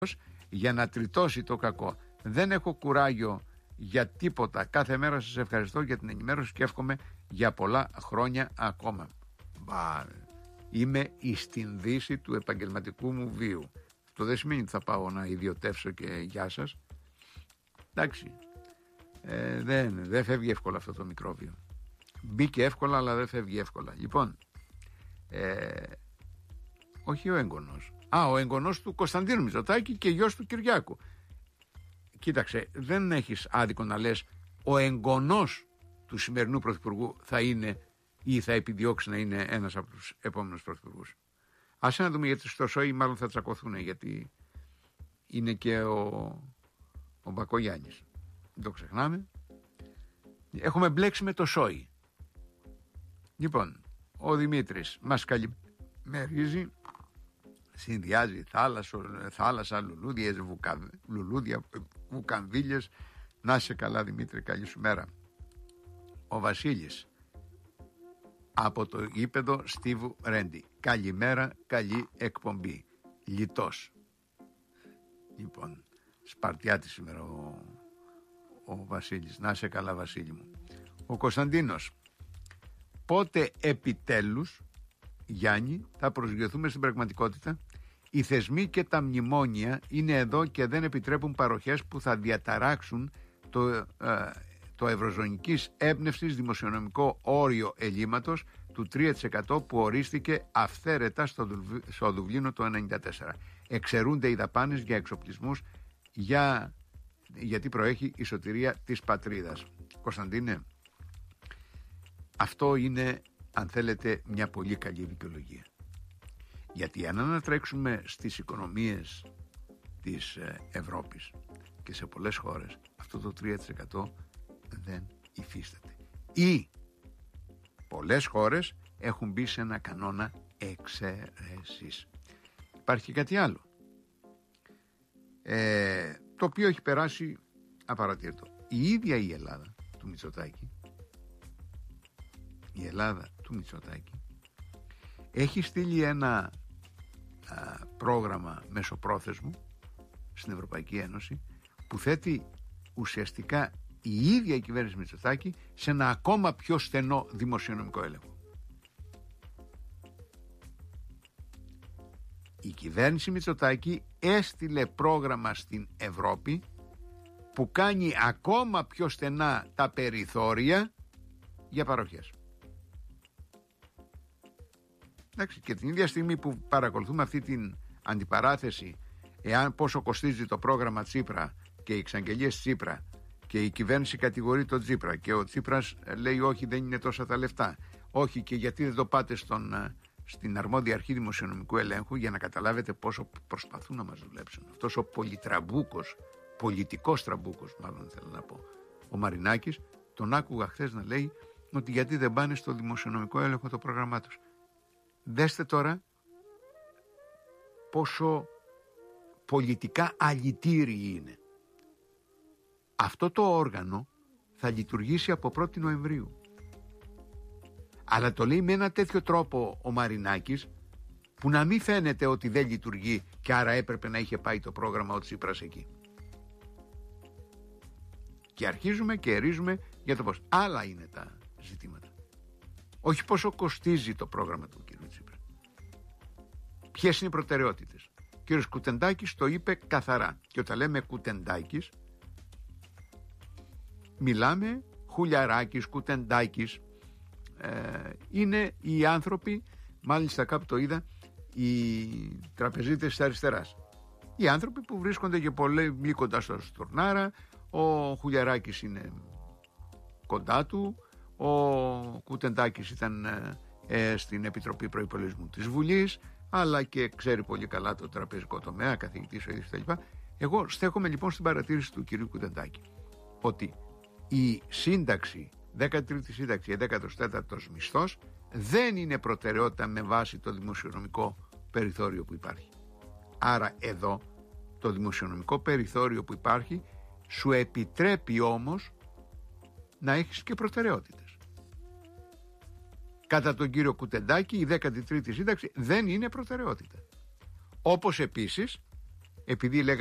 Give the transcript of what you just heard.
για να τριτώσει το κακό. Δεν έχω κουράγιο για τίποτα. Κάθε μέρα σας ευχαριστώ για την ενημέρωση και εύχομαι για πολλά χρόνια ακόμα. Είμαι στην δύση του επαγγελματικού μου βίου. Αυτό δεν σημαίνει ότι θα πάω να ιδιωτεύσω και γεια σας. Εντάξει, δεν φεύγει εύκολα αυτό το μικρόβιο. Μπήκε εύκολα, αλλά δεν φεύγει εύκολα. Λοιπόν, όχι ο έγγονος. Ο εγγονός του Κωνσταντίνου Μητσοτάκη και γιος του Κυριάκου. Κοίταξε, δεν έχεις άδικο να λες ο εγγονός του σημερινού πρωθυπουργού θα είναι ή θα επιδιώξει να είναι ένας από τους επόμενους πρωθυπουργούς. Άσε να δούμε, γιατί στο ΣΟΗ μάλλον θα τσακωθούν, γιατί είναι και ο Μπακογιάννης. Δεν το ξεχνάμε. Έχουμε μπλέξει με το ΣΟΗ. Λοιπόν, ο Δημήτρης μας καλημερίζει, συνδυάζει θάλασσα, λουλούδια, βουκανδύλιες. Να είσαι καλά, Δημήτρη, καλή σου μέρα. Ο Βασίλης από το γήπεδο Στίβου Ρέντι. Καλημέρα, καλή εκπομπή. Λιτός. Λοιπόν, Σπαρτιάτη σήμερα ο Βασίλης. Να είσαι καλά, Βασίλη μου. Ο Κωνσταντίνος. Πότε επιτέλους, Γιάννη, θα προσγειωθούμε στην πραγματικότητα? Οι θεσμοί και τα μνημόνια είναι εδώ και δεν επιτρέπουν παροχές που θα διαταράξουν το ευρωζωνικής έμπνευσης δημοσιονομικό όριο ελλείμματος του 3% που ορίστηκε αυθαίρετα στο Δουβλίνο το 1994. Εξαιρούνται οι δαπάνες για εξοπλισμούς γιατί προέχει η σωτηρία της πατρίδας. Κωνσταντίνε, αυτό είναι, αν θέλετε, μια πολύ καλή δικαιολογία. Γιατί αν ανατρέξουμε στις οικονομίες της Ευρώπης και σε πολλές χώρες, αυτό το 3% δεν υφίσταται. Ή πολλές χώρες έχουν μπει σε ένα κανόνα εξαίρεσης. Υπάρχει και κάτι άλλο, το οποίο έχει περάσει απαρατήρητο. Η ίδια η Ελλάδα του Μητσοτάκη, έχει στείλει ένα πρόγραμμα μεσοπρόθεσμου στην Ευρωπαϊκή Ένωση που θέτει ουσιαστικά η ίδια η κυβέρνηση Μητσοτάκη σε ένα ακόμα πιο στενό δημοσιονομικό έλεγχο. Η κυβέρνηση Μητσοτάκη έστειλε πρόγραμμα στην Ευρώπη που κάνει ακόμα πιο στενά τα περιθώρια για παροχές. Εντάξει, και την ίδια στιγμή που παρακολουθούμε αυτή την αντιπαράθεση, εάν πόσο κοστίζει το πρόγραμμα Τσίπρα και οι εξαγγελίες Τσίπρα, και η κυβέρνηση κατηγορεί τον Τσίπρα και ο Τσίπρας λέει όχι, δεν είναι τόσα τα λεφτά, όχι, και γιατί δεν το πάτε στην αρμόδια αρχή δημοσιονομικού ελέγχου, για να καταλάβετε πόσο προσπαθούν να μας δουλέψουν. Αυτός ο πολυτραμπούκος, πολιτικός τραμπούκος μάλλον θέλω να πω, ο Μαρινάκης, τον άκουγα χθες να λέει ότι γιατί δεν πάνε στο δημοσιονομικό έλεγχο το πρόγραμμά τους. Δέστε τώρα πόσο πολιτικά αλητήριοι είναι. Αυτό το όργανο θα λειτουργήσει από 1η Νοεμβρίου. Αλλά το λέει με ένα τέτοιο τρόπο ο Μαρινάκης που να μην φαίνεται ότι δεν λειτουργεί και άρα έπρεπε να είχε πάει το πρόγραμμα ο Τσίπρας εκεί. Και αρχίζουμε και ερίζουμε για το πώς. Άλλα είναι τα ζητήματα. Όχι πόσο κοστίζει το πρόγραμμα του κ. Τσίπρα. Ποιες είναι οι προτεραιότητες. Ο κ. Κουτεντάκης το είπε καθαρά. Και όταν λέμε Κουτεντάκης, μιλάμε Χουλιαράκης, Κουτεντάκης. Είναι οι άνθρωποι, μάλιστα κάπου το είδα, οι τραπεζίτες της αριστεράς. Οι άνθρωποι που βρίσκονται και πολύ κοντά στο Στουρνάρα. Ο Χουλιαράκης είναι κοντά του. Ο Κουτεντάκης ήταν στην Επιτροπή Προϋπολογισμού της Βουλής, αλλά και ξέρει πολύ καλά το τραπεζικό τομέα, καθηγητής ο ίδιος κτλ. Εγώ στέκομαι λοιπόν στην παρατήρηση του κυρίου Κουτεντάκη ότι η σύνταξη, 13η σύνταξη, 14ος μισθός δεν είναι προτεραιότητα με βάση το δημοσιονομικό περιθώριο που υπάρχει. Άρα εδώ το δημοσιονομικό περιθώριο που υπάρχει σου επιτρέπει όμως να έχεις και προτεραιότητες. Κατά τον κύριο Κουτεντάκη η 13η σύνταξη δεν είναι προτεραιότητα. Όπως επίσης επειδή